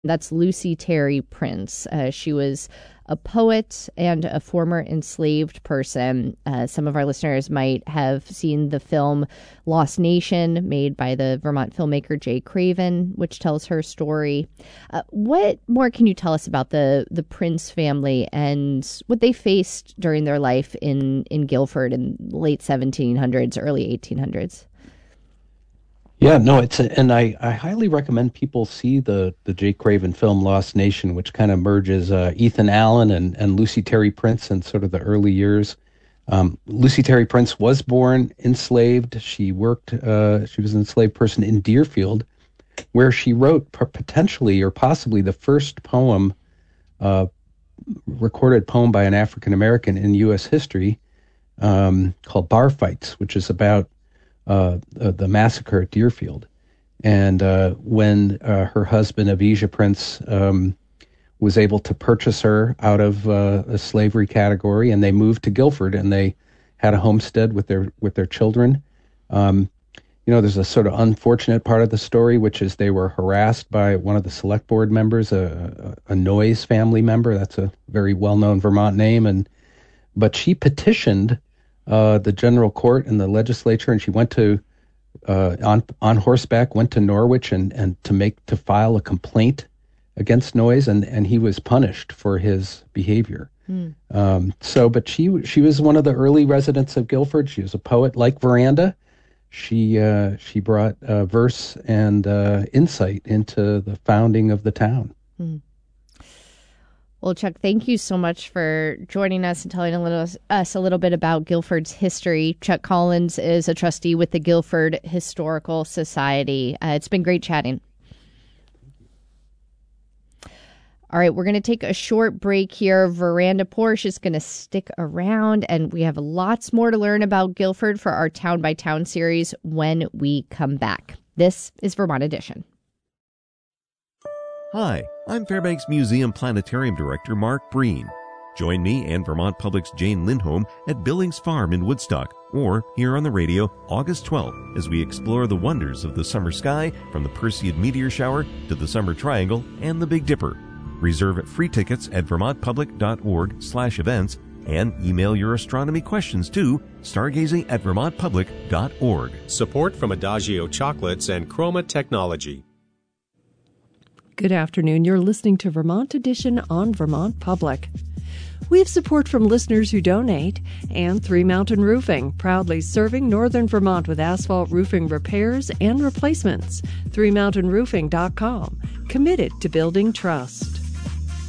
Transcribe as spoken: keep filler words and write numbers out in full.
That's Lucy Terry Prince. Uh, she was a poet and a former enslaved person. Uh, some of our listeners might have seen the film Lost Nation, made by the Vermont filmmaker Jay Craven, which tells her story. Uh, what more can you tell us about the the Prince family and what they faced during their life in, in Guilford in late seventeen hundreds, early eighteen hundreds? Yeah, no, it's a, and I, I highly recommend people see the the Jay Craven film Lost Nation, which kind of merges uh, Ethan Allen and, and Lucy Terry Prince in sort of the early years. Um, Lucy Terry Prince was born enslaved. She worked, uh, she was an enslaved person in Deerfield, where she wrote p- potentially or possibly the first poem, uh, recorded poem by an African American in U S history, um, called Bar Fights, which is about Uh, uh, the massacre at Deerfield. And uh, when uh, her husband, Avijah Prince, um, was able to purchase her out of uh, a slavery category, and they moved to Guilford, and they had a homestead with their with their children. Um, you know, there's a sort of unfortunate part of the story, which is they were harassed by one of the select board members, a, a, a Noyes family member. That's a very well-known Vermont name. And but she petitioned Uh, the general court and the legislature, and she went to uh, on on horseback, went to Norwich and, and to make to file a complaint against Noyes, and, and he was punished for his behavior. Mm. Um, so, but she she was one of the early residents of Guilford. She was a poet like Veranda. She uh, she brought uh, verse and uh, insight into the founding of the town. Mm. Well, Chuck, thank you so much for joining us and telling a little, us a little bit about Guilford's history. Chuck Collins is a trustee with the Guilford Historical Society. Uh, it's been great chatting. All right, we're going to take a short break here. Veranda Porsche is going to stick around, and we have lots more to learn about Guilford for our Town by Town series when we come back. This is Vermont Edition. Hi, I'm Fairbanks Museum Planetarium Director Mark Breen. Join me and Vermont Public's Jane Lindholm at Billings Farm in Woodstock, or here on the radio August twelfth, as we explore the wonders of the summer sky, from the Perseid meteor shower to the Summer Triangle and the Big Dipper. Reserve free tickets at vermontpublic.org slash events and email your astronomy questions to stargazing at vermontpublic.org. Support from Adagio Chocolates and Chroma Technology. Good afternoon. You're listening to Vermont Edition on Vermont Public. We have support from listeners who donate, and Three Mountain Roofing, proudly serving northern Vermont with asphalt roofing repairs and replacements. three mountain roofing dot com, committed to building trust.